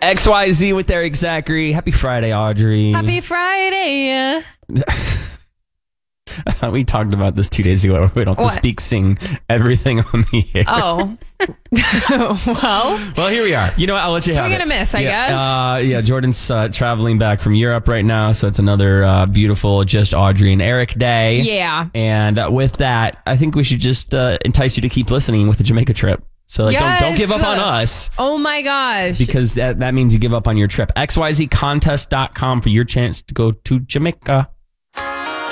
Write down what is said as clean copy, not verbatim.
XYZ with Eric Zachary. Happy Friday, Audrey. Happy Friday. I thought we talked about this 2 days ago. We don't have to speak, sing everything on the air. Oh. Well, here we are. You know what? I'll let you have it. Swing and a miss, I guess. Jordan's traveling back from Europe right now, so it's another beautiful Just Audrey and Eric day. Yeah. And with that, I think we should just entice you to keep listening with the Jamaica trip. So don't give up on us. Oh my gosh. Because that means you give up on your trip. XYZcontest.com for your chance to go to Jamaica.